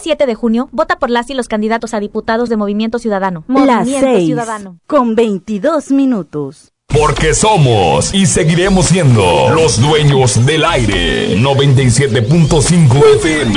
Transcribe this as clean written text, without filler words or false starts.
7 de junio, vota por las y los candidatos a diputados de Movimiento Ciudadano. Las 6:22. Porque somos y seguiremos siendo los dueños del aire. 97.5 FM.